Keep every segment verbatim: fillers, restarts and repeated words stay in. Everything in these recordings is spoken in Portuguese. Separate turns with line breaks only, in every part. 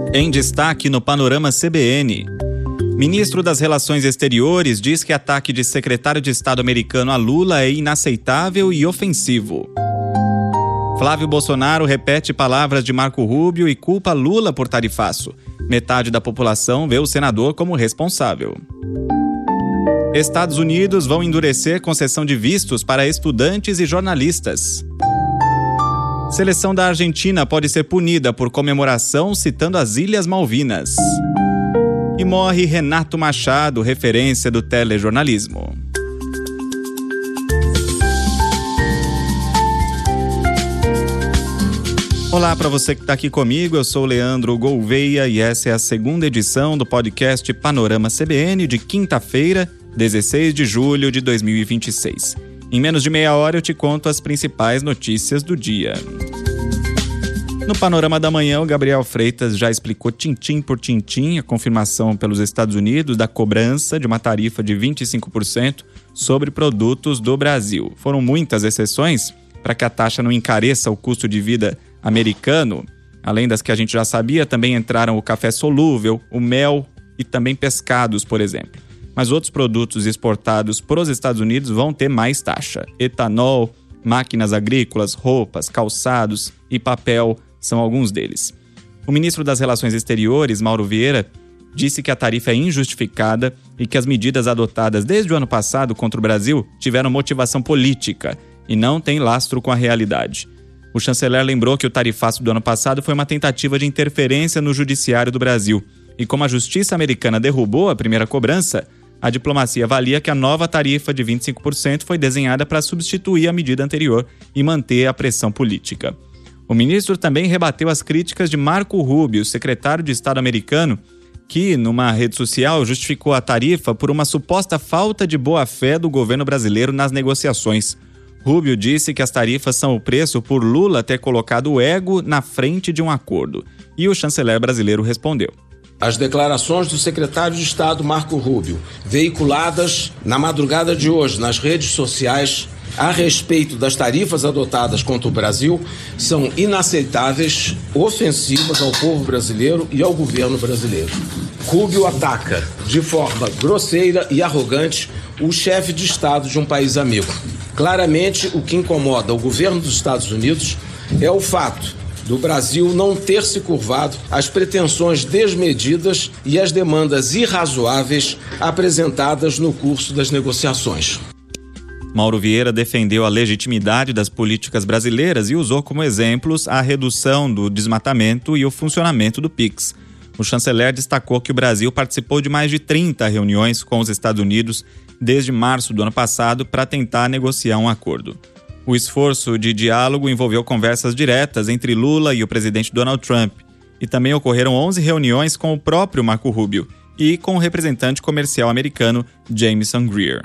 Em destaque no Panorama C B N. Ministro das Relações Exteriores diz que ataque de secretário de Estado americano a Lula é inaceitável e ofensivo. Flávio Bolsonaro repete palavras de Marco Rubio e culpa Lula por tarifaço. Metade da população vê o senador como responsável. Estados Unidos vão endurecer concessão de vistos para estudantes e jornalistas. Seleção da Argentina pode ser punida por comemoração citando as Ilhas Malvinas. E morre Renato Machado, referência do telejornalismo. Olá para você que está aqui comigo, eu sou o Leandro Gouveia e essa é a segunda edição do podcast Panorama C B N de quinta-feira, dezesseis de julho de dois mil e vinte e seis. Em menos de meia hora eu te conto as principais notícias do dia. No Panorama da Manhã, o Gabriel Freitas já explicou tintim por tintim a confirmação pelos Estados Unidos da cobrança de uma tarifa de vinte e cinco por cento sobre produtos do Brasil. Foram muitas exceções para que a taxa não encareça o custo de vida americano. Além das que a gente já sabia, também entraram o café solúvel, o mel e também pescados, por exemplo. Mas outros produtos exportados para os Estados Unidos vão ter mais taxa. Etanol, máquinas agrícolas, roupas, calçados e papel são alguns deles. O ministro das Relações Exteriores, Mauro Vieira, disse que a tarifa é injustificada e que as medidas adotadas desde o ano passado contra o Brasil tiveram motivação política e não têm lastro com a realidade. O chanceler lembrou que o tarifaço do ano passado foi uma tentativa de interferência no judiciário do Brasil. E como a justiça americana derrubou a primeira cobrança, a diplomacia avalia que a nova tarifa de vinte e cinco por cento foi desenhada para substituir a medida anterior e manter a pressão política. O ministro também rebateu as críticas de Marco Rubio, secretário de Estado americano, que, numa rede social, justificou a tarifa por uma suposta falta de boa-fé do governo brasileiro nas negociações. Rubio disse que as tarifas são o preço por Lula ter colocado o ego na frente de um acordo. E o chanceler brasileiro respondeu.
As declarações do secretário de Estado Marco Rubio, veiculadas na madrugada de hoje nas redes sociais a respeito das tarifas adotadas contra o Brasil, são inaceitáveis, ofensivas ao povo brasileiro e ao governo brasileiro. Rubio ataca de forma grosseira e arrogante o chefe de Estado de um país amigo. Claramente, o que incomoda o governo dos Estados Unidos é o fato do Brasil não ter se curvado às pretensões desmedidas e às demandas irrazoáveis apresentadas no curso das negociações.
Mauro Vieira defendeu a legitimidade das políticas brasileiras e usou como exemplos a redução do desmatamento e o funcionamento do Pix. O chanceler destacou que o Brasil participou de mais de trinta reuniões com os Estados Unidos desde março do ano passado para tentar negociar um acordo. O esforço de diálogo envolveu conversas diretas entre Lula e o presidente Donald Trump. E também ocorreram onze reuniões com o próprio Marco Rubio e com o representante comercial americano Jamieson Greer.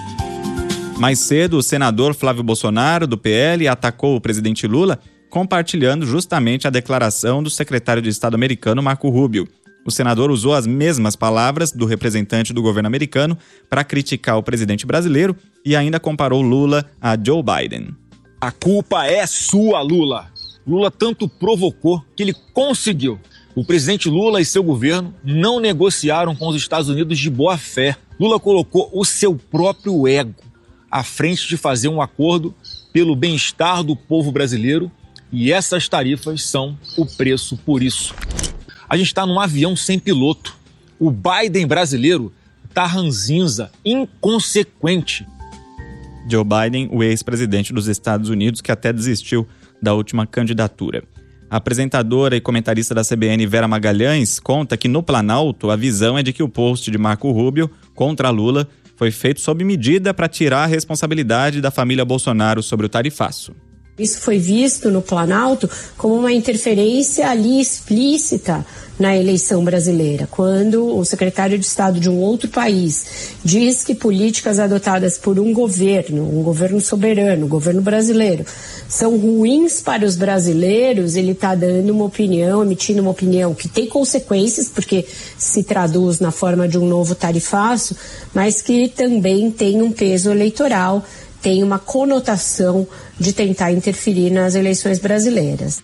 Mais cedo, o senador Flávio Bolsonaro, do P L, atacou o presidente Lula, compartilhando justamente a declaração do secretário de Estado americano Marco Rubio. O senador usou as mesmas palavras do representante do governo americano para criticar o presidente brasileiro e ainda comparou Lula a Joe Biden.
A culpa é sua, Lula. Lula tanto provocou que ele conseguiu. O presidente Lula e seu governo não negociaram com os Estados Unidos de boa fé. Lula colocou o seu próprio ego à frente de fazer um acordo pelo bem-estar do povo brasileiro e essas tarifas são o preço por isso. A gente está num avião sem piloto. O Biden brasileiro está ranzinza, inconsequente.
Joe Biden, o ex-presidente dos Estados Unidos, que até desistiu da última candidatura. A apresentadora e comentarista da C B N, Vera Magalhães, conta que no Planalto a visão é de que o post de Marco Rubio contra Lula foi feito sob medida para tirar a responsabilidade da família Bolsonaro sobre o tarifaço.
Isso foi visto no Planalto como uma interferência ali explícita na eleição brasileira, quando o secretário de Estado de um outro país diz que políticas adotadas por um governo, um governo soberano, o governo brasileiro, são ruins para os brasileiros. Ele está dando uma opinião, emitindo uma opinião que tem consequências, porque se traduz na forma de um novo tarifaço, mas que também tem um peso eleitoral, tem uma conotação de tentar interferir nas eleições brasileiras.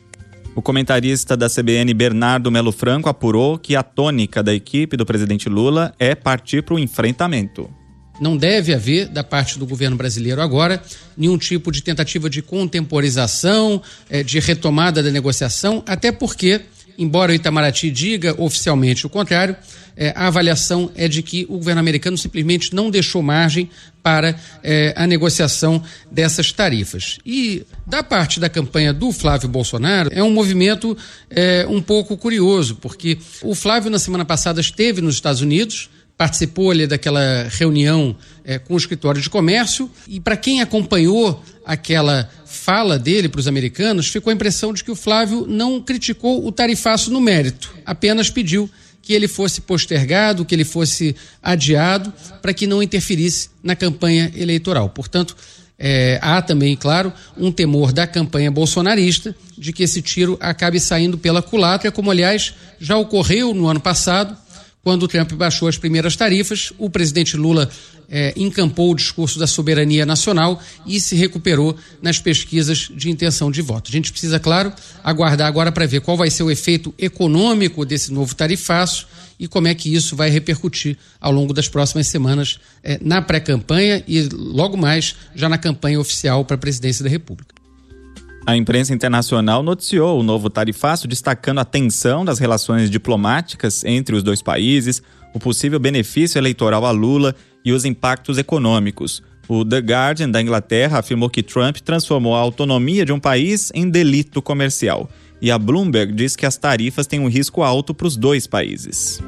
O comentarista da C B N, Bernardo Melo Franco, apurou que a tônica da equipe do presidente Lula é partir para o enfrentamento.
Não deve haver, da parte do governo brasileiro agora, nenhum tipo de tentativa de contemporização, de retomada da negociação, até porque, embora o Itamaraty diga oficialmente o contrário, a avaliação é de que o governo americano simplesmente não deixou margem para eh, a negociação dessas tarifas. E da parte da campanha do Flávio Bolsonaro, é um movimento eh, um pouco curioso, porque o Flávio na semana passada esteve nos Estados Unidos, participou ali daquela reunião eh, com o escritório de comércio, e para quem acompanhou aquela fala dele para os americanos, ficou a impressão de que o Flávio não criticou o tarifaço no mérito, apenas pediu que ele fosse postergado, que ele fosse adiado, para que não interferisse na campanha eleitoral. Portanto, é, há também, claro, um temor da campanha bolsonarista de que esse tiro acabe saindo pela culatra, como, aliás, já ocorreu no ano passado, quando o Trump baixou as primeiras tarifas. O presidente Lula é, encampou o discurso da soberania nacional e se recuperou nas pesquisas de intenção de voto. A gente precisa, claro, aguardar agora para ver qual vai ser o efeito econômico desse novo tarifaço e como é que isso vai repercutir ao longo das próximas semanas é, na pré-campanha e logo mais já na campanha oficial para a presidência da República.
A imprensa internacional noticiou o novo tarifaço, destacando a tensão das relações diplomáticas entre os dois países, o possível benefício eleitoral a Lula e os impactos econômicos. O The Guardian, da Inglaterra, afirmou que Trump transformou a autonomia de um país em delito comercial. E a Bloomberg diz que as tarifas têm um risco alto para os dois países.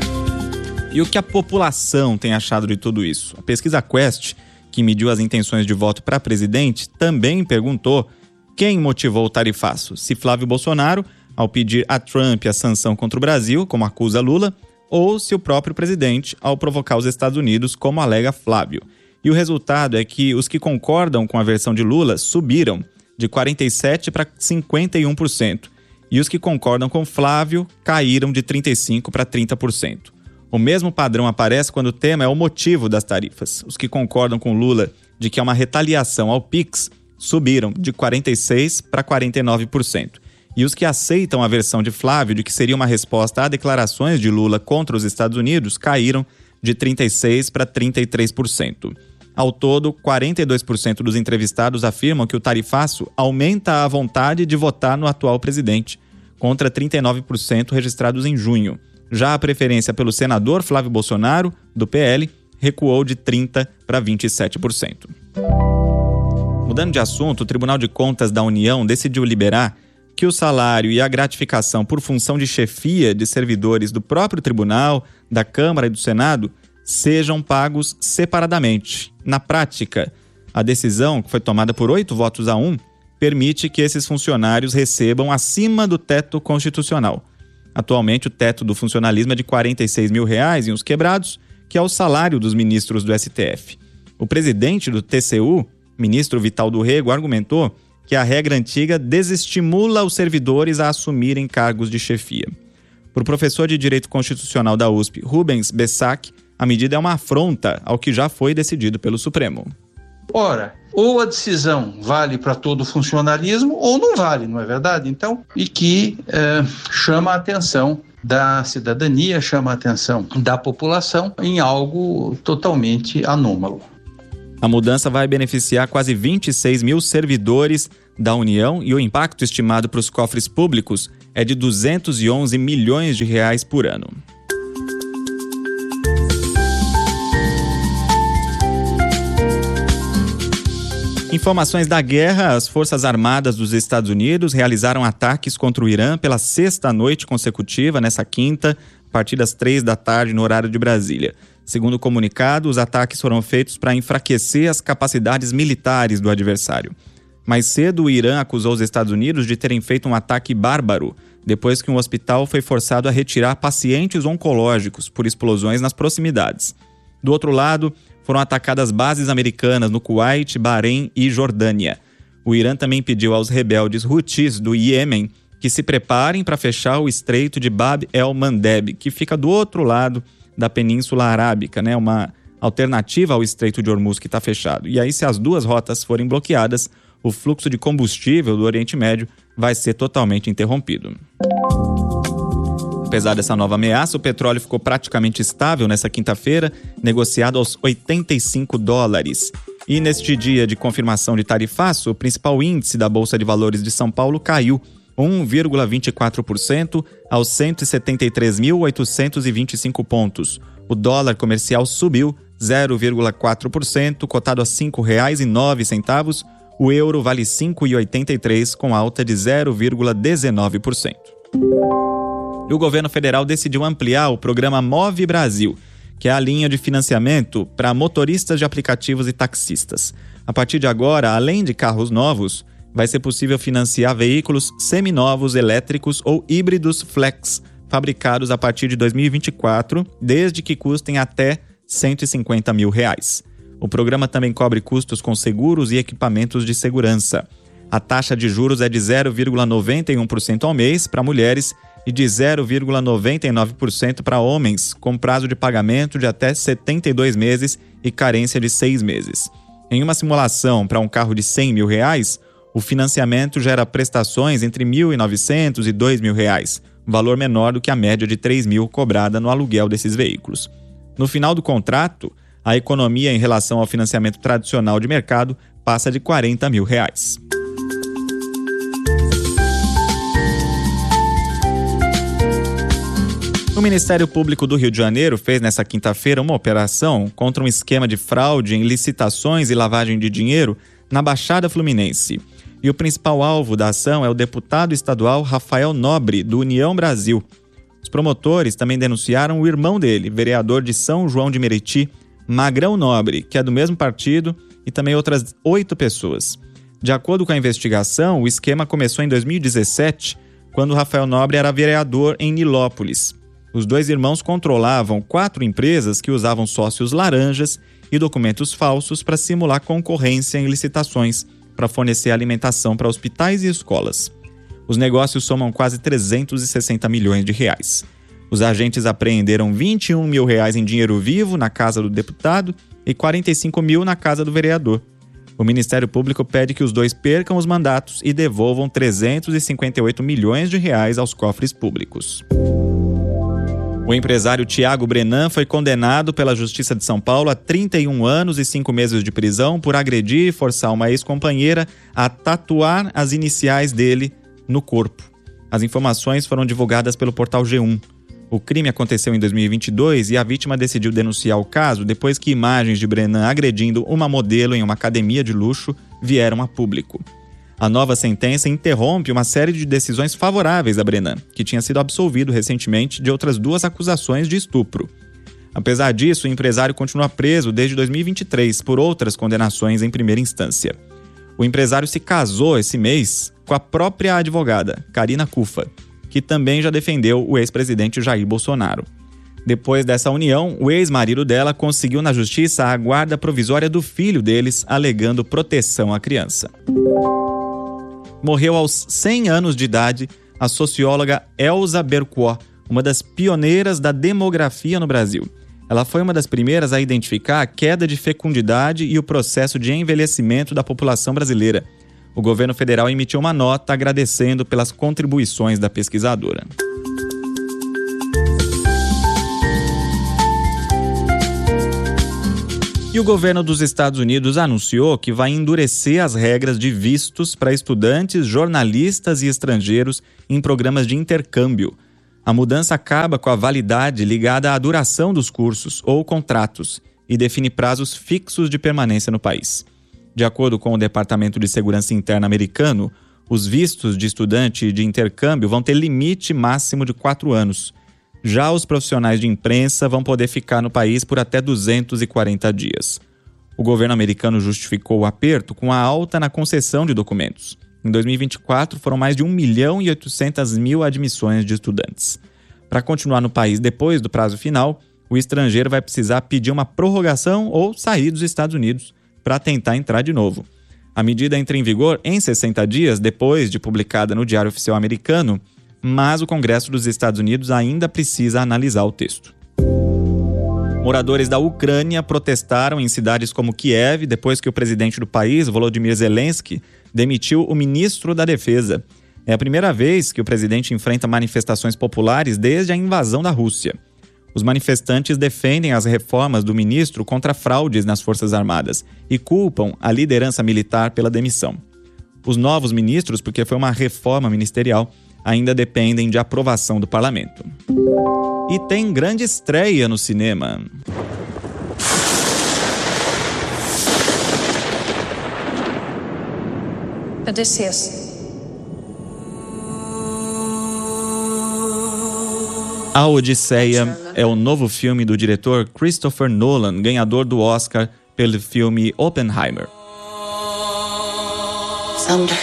E o que a população tem achado de tudo isso? A pesquisa Quest, que mediu as intenções de voto para presidente, também perguntou quem motivou o tarifaço, se Flávio Bolsonaro, ao pedir a Trump a sanção contra o Brasil, como acusa Lula, ou se o próprio presidente, ao provocar os Estados Unidos, como alega Flávio. E o resultado é que os que concordam com a versão de Lula subiram de quarenta e sete por cento para cinquenta e um por cento, e os que concordam com Flávio caíram de trinta e cinco por cento para trinta por cento. O mesmo padrão aparece quando o tema é o motivo das tarifas. Os que concordam com Lula de que é uma retaliação ao Pix subiram de quarenta e seis por cento para quarenta e nove por cento. E os que aceitam a versão de Flávio de que seria uma resposta a declarações de Lula contra os Estados Unidos caíram de trinta e seis por cento para trinta e três por cento. Ao todo, quarenta e dois por cento dos entrevistados afirmam que o tarifaço aumenta a vontade de votar no atual presidente, contra trinta e nove por cento registrados em junho. Já a preferência pelo senador Flávio Bolsonaro, do P L, recuou de trinta por cento para vinte e sete por cento. Mudando de assunto, o Tribunal de Contas da União decidiu liberar que o salário e a gratificação por função de chefia de servidores do próprio tribunal, da Câmara e do Senado sejam pagos separadamente. Na prática, a decisão, que foi tomada por oito votos a um, permite que esses funcionários recebam acima do teto constitucional. Atualmente, o teto do funcionalismo é de quarenta e seis mil reais em uns quebrados, que é o salário dos ministros do S T F. O presidente do T C U, ministro Vital do Rego, argumentou que a regra antiga desestimula os servidores a assumirem cargos de chefia. Para o professor de Direito Constitucional da U S P, Rubens Bessac, a medida é uma afronta ao que já foi decidido pelo Supremo.
Ora, ou a decisão vale para todo o funcionalismo ou não vale, não é verdade? Então, e que eh, chama a atenção da cidadania, chama a atenção da população em algo totalmente anômalo.
A mudança vai beneficiar quase vinte e seis mil servidores da União e o impacto estimado para os cofres públicos é de duzentos e onze milhões de reais por ano. Informações da guerra: as Forças Armadas dos Estados Unidos realizaram ataques contra o Irã pela sexta noite consecutiva, nessa quinta, a partir das três da tarde no horário de Brasília. Segundo o comunicado, os ataques foram feitos para enfraquecer as capacidades militares do adversário. Mais cedo, o Irã acusou os Estados Unidos de terem feito um ataque bárbaro, depois que um hospital foi forçado a retirar pacientes oncológicos por explosões nas proximidades. Do outro lado, foram atacadas bases americanas no Kuwait, Bahrein e Jordânia. O Irã também pediu aos rebeldes Houthis do Iêmen que se preparem para fechar o estreito de Bab el-Mandeb, que fica do outro lado da Península Arábica, né? Uma alternativa ao Estreito de Hormuz que está fechado. E aí, se as duas rotas forem bloqueadas, o fluxo de combustível do Oriente Médio vai ser totalmente interrompido. Apesar dessa nova ameaça, o petróleo ficou praticamente estável nessa quinta-feira, negociado aos oitenta e cinco dólares. E neste dia de confirmação de tarifaço, o principal índice da Bolsa de Valores de São Paulo caiu um vírgula vinte e quatro por cento aos cento e setenta e três mil oitocentos e vinte e cinco pontos. O dólar comercial subiu zero vírgula quatro por cento, cotado a cinco reais e nove centavos. O euro vale cinco reais e oitenta e três centavos, com alta de zero vírgula dezenove por cento. E o governo federal decidiu ampliar o programa Move Brasil, que é a linha de financiamento para motoristas de aplicativos e taxistas. A partir de agora, além de carros novos, vai ser possível financiar veículos seminovos, elétricos ou híbridos flex, fabricados a partir de dois mil e vinte e quatro, desde que custem até cento e cinquenta mil reais. O programa também cobre custos com seguros e equipamentos de segurança. A taxa de juros é de zero vírgula noventa e um por cento ao mês para mulheres e de zero vírgula noventa e nove por cento para homens, com prazo de pagamento de até setenta e dois meses e carência de seis meses. Em uma simulação para um carro de cem mil reais, o financiamento gera prestações entre mil e novecentos e dois mil reais, um valor menor do que a média de três mil cobrada no aluguel desses veículos. No final do contrato, a economia em relação ao financiamento tradicional de mercado passa de quarenta mil reais. O Ministério Público do Rio de Janeiro fez nesta quinta-feira uma operação contra um esquema de fraude em licitações e lavagem de dinheiro na Baixada Fluminense. E o principal alvo da ação é o deputado estadual Rafael Nobre, do União Brasil. Os promotores também denunciaram o irmão dele, vereador de São João de Meriti, Magrão Nobre, que é do mesmo partido, e também outras oito pessoas. De acordo com a investigação, o esquema começou em dois mil e dezessete, quando Rafael Nobre era vereador em Nilópolis. Os dois irmãos controlavam quatro empresas que usavam sócios laranjas e documentos falsos para simular concorrência em licitações para fornecer alimentação para hospitais e escolas. Os negócios somam quase trezentos e sessenta milhões de reais. Os agentes apreenderam vinte e um mil reais em dinheiro vivo na casa do deputado e quarenta e cinco mil na casa do vereador. O Ministério Público pede que os dois percam os mandatos e devolvam trezentos e cinquenta e oito milhões de reais aos cofres públicos. O empresário Tiago Brenan foi condenado pela Justiça de São Paulo a trinta e um anos e cinco meses de prisão por agredir e forçar uma ex-companheira a tatuar as iniciais dele no corpo. As informações foram divulgadas pelo portal G um. O crime aconteceu em dois mil e vinte e dois e a vítima decidiu denunciar o caso depois que imagens de Brenan agredindo uma modelo em uma academia de luxo vieram a público. A nova sentença interrompe uma série de decisões favoráveis a Brenan, que tinha sido absolvido recentemente de outras duas acusações de estupro. Apesar disso, o empresário continua preso desde dois mil e vinte e três por outras condenações em primeira instância. O empresário se casou esse mês com a própria advogada, Karina Cufa, que também já defendeu o ex-presidente Jair Bolsonaro. Depois dessa união, o ex-marido dela conseguiu na justiça a guarda provisória do filho deles, alegando proteção à criança. Morreu aos cem anos de idade a socióloga Elza Bercourt, uma das pioneiras da demografia no Brasil. Ela foi uma das primeiras a identificar a queda de fecundidade e o processo de envelhecimento da população brasileira. O governo federal emitiu uma nota agradecendo pelas contribuições da pesquisadora. E o governo dos Estados Unidos anunciou que vai endurecer as regras de vistos para estudantes, jornalistas e estrangeiros em programas de intercâmbio. A mudança acaba com a validade ligada à duração dos cursos ou contratos e define prazos fixos de permanência no país. De acordo com o Departamento de Segurança Interna americano, os vistos de estudante de intercâmbio vão ter limite máximo de quatro anos. Já os profissionais de imprensa vão poder ficar no país por até duzentos e quarenta dias. O governo americano justificou o aperto com a alta na concessão de documentos. Em dois mil e vinte e quatro, foram mais de um milhão e oitocentas mil admissões de estudantes. Para continuar no país depois do prazo final, o estrangeiro vai precisar pedir uma prorrogação ou sair dos Estados Unidos para tentar entrar de novo. A medida entra em vigor em sessenta dias depois de publicada no Diário Oficial Americano, mas o Congresso dos Estados Unidos ainda precisa analisar o texto. Moradores da Ucrânia protestaram em cidades como Kiev depois que o presidente do país, Volodymyr Zelensky, demitiu o ministro da Defesa. É a primeira vez que o presidente enfrenta manifestações populares desde a invasão da Rússia. Os manifestantes defendem as reformas do ministro contra fraudes nas Forças Armadas e culpam a liderança militar pela demissão. Os novos ministros, porque foi uma reforma ministerial, ainda dependem de aprovação do parlamento. E tem grande estreia no cinema.
Odysseus.
A Odisseia é o novo filme do diretor Christopher Nolan, ganhador do Oscar pelo filme Oppenheimer.
Thunder.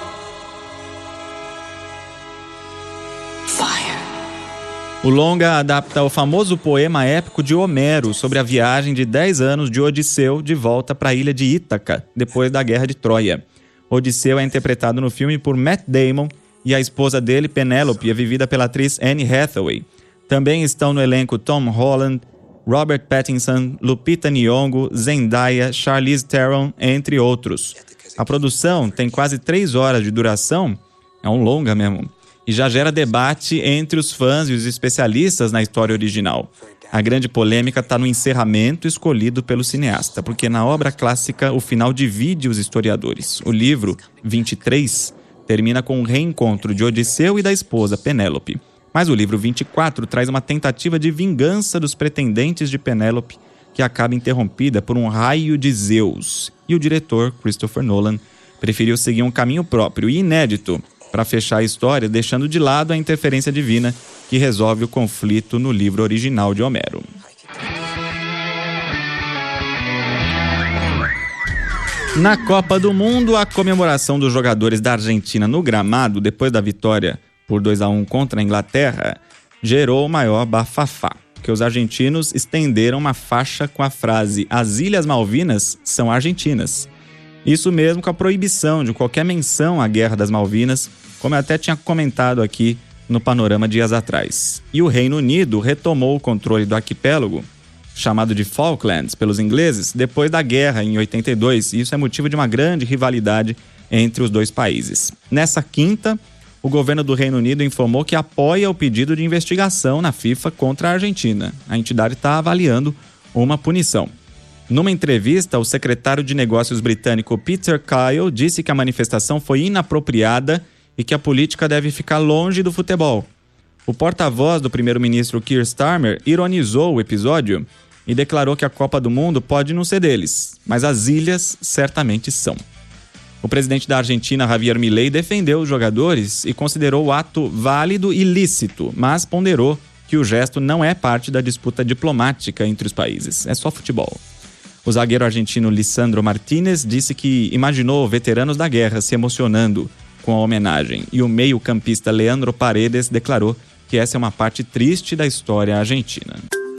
Fire.
O longa adapta o famoso poema épico de Homero sobre a viagem de dez anos de Odisseu de volta para a ilha de Ítaca, depois da Guerra de Troia. Odisseu é interpretado no filme por Matt Damon e a esposa dele, Penélope, é vivida pela atriz Anne Hathaway. Também estão no elenco Tom Holland, Robert Pattinson, Lupita Nyong'o, Zendaya, Charlize Theron, entre outros. A produção tem quase três horas de duração, é um longa mesmo, e já gera debate entre os fãs e os especialistas na história original. A grande polêmica está no encerramento escolhido pelo cineasta, porque na obra clássica o final divide os historiadores. O livro, vinte e três, termina com o reencontro de Odisseu e da esposa, Penélope. Mas o livro vinte e quatro traz uma tentativa de vingança dos pretendentes de Penélope, que acaba interrompida por um raio de Zeus. E o diretor, Christopher Nolan, preferiu seguir um caminho próprio e inédito para fechar a história, deixando de lado a interferência divina que resolve o conflito no livro original de Homero. Na Copa do Mundo, a comemoração dos jogadores da Argentina no gramado, depois da vitória por dois a um contra a Inglaterra, gerou o maior bafafá, porque os argentinos estenderam uma faixa com a frase "As Ilhas Malvinas são argentinas". Isso mesmo, com a proibição de qualquer menção à Guerra das Malvinas, como eu até tinha comentado aqui no Panorama dias atrás. E o Reino Unido retomou o controle do arquipélago, chamado de Falklands pelos ingleses, depois da guerra em oitenta e dois, e isso é motivo de uma grande rivalidade entre os dois países. Nessa quinta, o governo do Reino Unido informou que apoia o pedido de investigação na FIFA contra a Argentina. A entidade está avaliando uma punição. Numa entrevista, o secretário de Negócios britânico Peter Kyle disse que a manifestação foi inapropriada e que a política deve ficar longe do futebol. O porta-voz do primeiro-ministro Keir Starmer ironizou o episódio e declarou que a Copa do Mundo pode não ser deles, mas as ilhas certamente são. O presidente da Argentina, Javier Milei, defendeu os jogadores e considerou o ato válido e lícito, mas ponderou que o gesto não é parte da disputa diplomática entre os países, é só futebol. O zagueiro argentino Lisandro Martínez disse que imaginou veteranos da guerra se emocionando com a homenagem, e o meio-campista Leandro Paredes declarou que essa é uma parte triste da história argentina.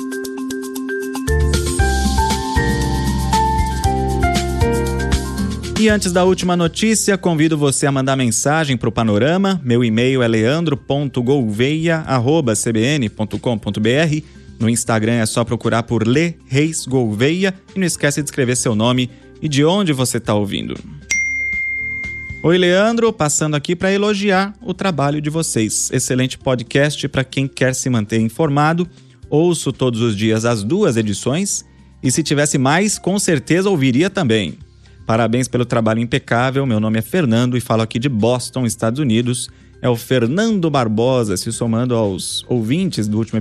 E antes da última notícia, convido você a mandar mensagem para o Panorama. Meu e-mail é leandro ponto gouveia arroba c b n ponto com ponto b r. No Instagram é só procurar por Le Reis Gouveia e não esquece de escrever seu nome e de onde você está ouvindo. Oi, Leandro, passando aqui para elogiar o trabalho de vocês. Excelente podcast para quem quer se manter informado. Ouço todos os dias as duas edições e se tivesse mais, com certeza ouviria também. Parabéns pelo trabalho impecável. Meu nome é Fernando e falo aqui de Boston, Estados Unidos. É o Fernando Barbosa, se somando aos ouvintes do último